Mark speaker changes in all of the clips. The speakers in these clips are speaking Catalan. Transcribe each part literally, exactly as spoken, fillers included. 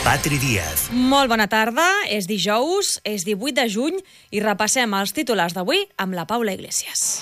Speaker 1: Patri Díaz.
Speaker 2: Molt bona tarda, és dijous, és divuit de juny i repassem els titulars d'avui amb la Paula Iglesias.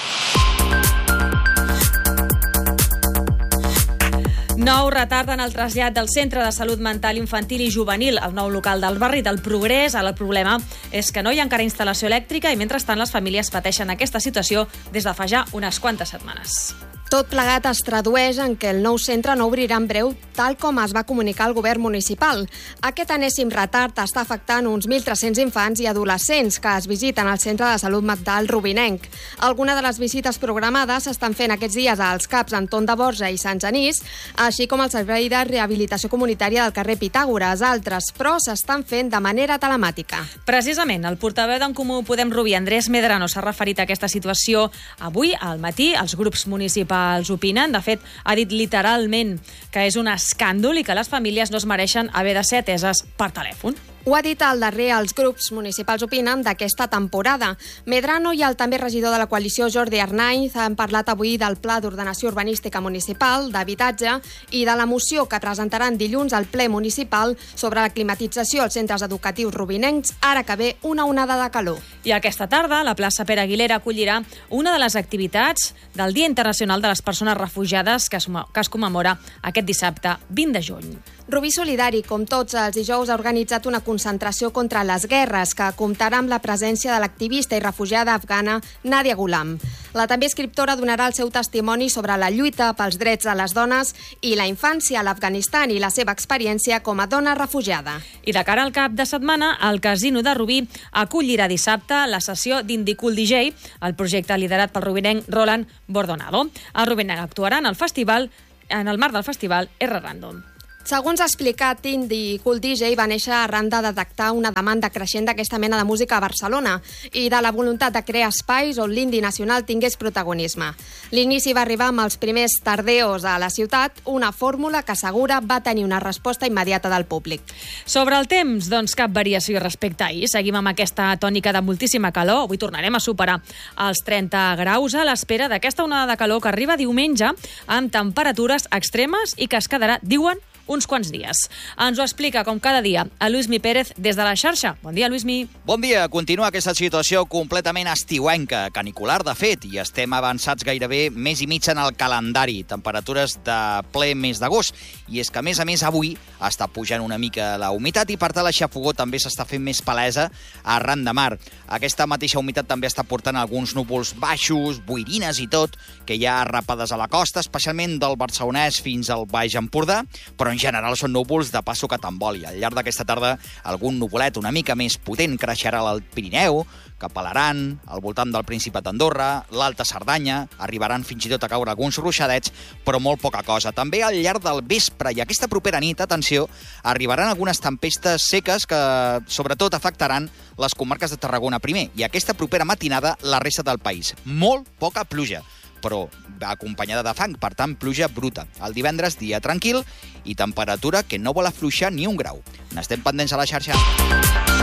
Speaker 2: Nou retard en el trasllat del Centre de Salut Mental Infantil i Juvenil al nou local del barri del Progrés. El problema és que no hi ha encara instal·lació elèctrica i, mentrestant, les famílies pateixen aquesta situació des de fa ja unes quantes setmanes.
Speaker 3: Tot plegat es tradueix en que el nou centre no obrirà en breu, tal com es va comunicar el govern municipal. Aquest enèsim retard està afectant uns mil tres-cents infants i adolescents que es visiten al Centre de Salut Mental Rubinenc. Algunes de les visites programades s'estan fent aquests dies als CAPs Anton de Borja i Sant Genís, així com el Servei de Rehabilitació Comunitària del carrer Pitàgores. Altres, però, s'estan fent de manera telemàtica.
Speaker 2: Precisament, el portaveu d'en Comú Podem Rubí, Andrés Medrano, s'ha referit a aquesta situació avui al matí. Els grups municipals els opinen. De fet, ha dit literalment que és un escàndol i que les famílies no es mereixen haver de ser ateses per telèfon.
Speaker 3: Ho ha dit al darrer els grups municipals opinen d'aquesta temporada. Medrano i el també regidor de la coalició Jordi Arnaiz han parlat avui del Pla d'Ordenació Urbanística Municipal, d'habitatge i de la moció que presentaran dilluns al ple municipal sobre la climatització als centres educatius rubinencs, ara que ve una onada de calor.
Speaker 2: I aquesta tarda, la plaça Pere Aguilera acollirà una de les activitats del Dia Internacional de les Persones Refugiades que es, que es commemora aquest dissabte vint de juny.
Speaker 3: Rubí Solidari, com tots els dijous, ha organitzat una concentració contra les guerres que comptarà amb la presència de l'activista i refugiada afgana Nadia Ghulam. La també escriptora donarà el seu testimoni sobre la lluita pels drets de les dones i la infància a l'Afganistan i la seva experiència com a dona refugiada.
Speaker 2: I de cara al cap de setmana, el Casino de Rubí acollirà dissabte la sessió d'Indie Cool D J, el projecte liderat pel rubinenc Roland Bordonado. El rubinenc actuarà en el festival, en el marc del festival R Random.
Speaker 3: Segons ha explicat, Indie Cool D J va néixer arran de detectar una demanda creixent d'aquesta mena de música a Barcelona i de la voluntat de crear espais on l'indie nacional tingués protagonisme. L'inici va arribar amb els primers tardeos a la ciutat, una fórmula que assegura va tenir una resposta immediata del públic.
Speaker 2: Sobre el temps, doncs cap variació respecte a ahir. Seguim amb aquesta tònica de moltíssima calor. Avui tornarem a superar els trenta graus a l'espera d'aquesta onada de calor que arriba diumenge amb temperatures extremes i que es quedarà, diuen, uns quants dies. Ens ho explica, com cada dia, a Luismi Pérez des de la xarxa. Bon dia, Luismi.
Speaker 4: Bon dia. Continua aquesta situació completament estiuenca, canicular, de fet, i estem avançats gairebé mes i mig en el calendari. Temperatures de ple mes d'agost. I és que, a més a més, avui està pujant una mica la humitat i, per tant, la xafogor també s'està fent més palesa arran de mar. Aquesta mateixa humitat també està portant alguns núvols baixos, boirines i tot, que hi ha rapades a la costa, especialment del Barcelonès fins al Baix Empordà, però en general són núvols de passo que t'emboli. Al llarg d'aquesta tarda, algun nuvolet una mica més potent creixerà al Pirineu, cap a l'Aran, al voltant del Principat d'Andorra, l'Alta Cerdanya, arribaran fins i tot a caure alguns ruixadets, però molt poca cosa. També al llarg del vespre i aquesta propera nit, atenció, arribaran algunes tempestes seques que sobretot afectaran les comarques de Tarragona primer, i aquesta propera matinada la resta del país. Molt poca pluja, però acompanyada de fang, per tant, pluja bruta. El divendres, dia tranquil i temperatura que no vol afluixar ni un grau. N'estem pendents a la xarxa.